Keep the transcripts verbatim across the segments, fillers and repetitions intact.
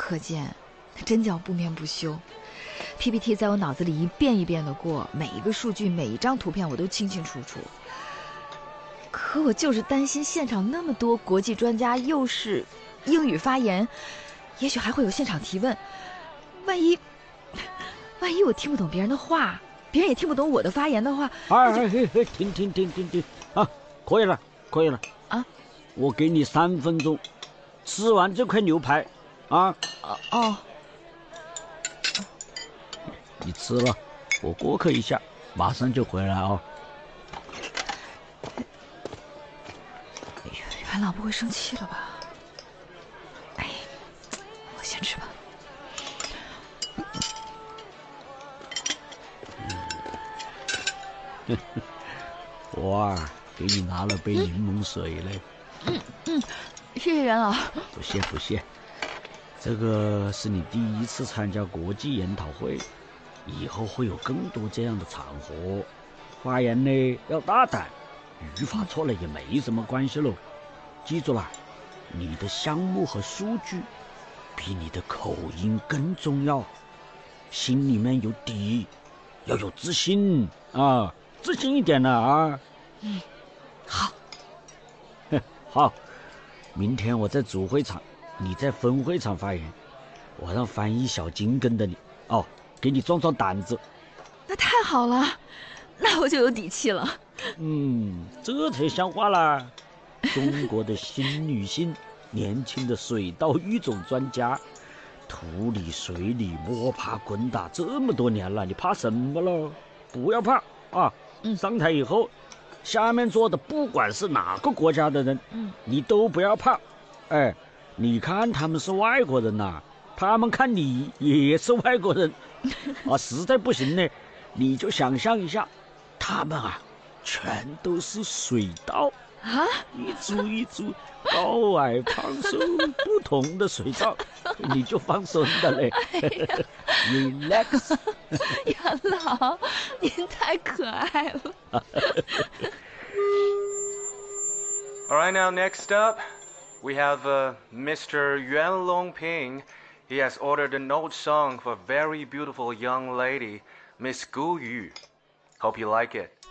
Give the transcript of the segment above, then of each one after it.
可见，真叫不眠不休。P P T 在我脑子里一遍一遍的过，每一个数据每一张图片我都清清楚楚。可我就是担心现场那么多国际专家，又是英语发言，也许还会有现场提问，万一万一我听不懂别人的话，别人也听不懂我的发言的话， 哎哎哎，停停停停停啊！可以了，可以了啊！ 我给你三分钟，吃完这块牛排啊！ 哦哦， 你吃了，我过客一下，马上就回来哦。 元老不会生气了吧？哎，我先吃吧。 我啊，给你拿了杯柠檬水嘞。 嗯嗯，谢谢元老。 不谢不谢，这个是你第一次参加国际研讨会，以后会有更多这样的场合。发言呢要大胆，语法错了也没什么关系喽。记住了，你的项目和数据比你的口音更重要。心里面有底，要有自信啊，自信一点了啊。 嗯，好。 好，明天我在主会场，你在分会场发言，我让翻译小金跟着你哦，给你壮壮胆子。 那太好了，那我就有底气了。 嗯，这才像话啦。中国的新女性，年轻的水稻育种专家，土里水里摸爬滚打这么多年了，你怕什么了？不要怕啊！ 嗯， 上台以后，下面坐的不管是哪个国家的人， 嗯， 你都不要怕。哎，你看他们是外国人呐、啊，他们看你也是外国人啊。实在不行呢，你就想象一下，他们啊，全都是水稻。 啊， 一株一株高矮胖瘦不同的水稻，你就放松的嘞。 哎、 Relax。 元老，您太可爱了。 All right, now next up, we have uh, Mister Yuan Longping. He has ordered a note song for a very beautiful young lady, Miss Gu Yu. Hope you like it.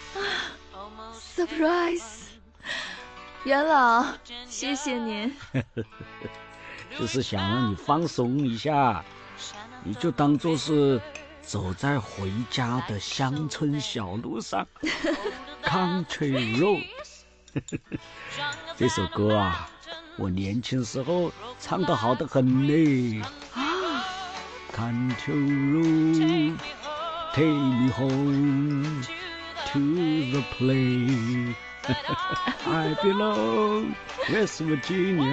Surprise. 元老，谢谢您。 就是想让你放松一下，你就当作是走在回家的乡村小路上。Country Road。这首歌啊，我年轻时候唱得好得很嘞。 啊 Country Road, take me home to the place I belong, West Virginia.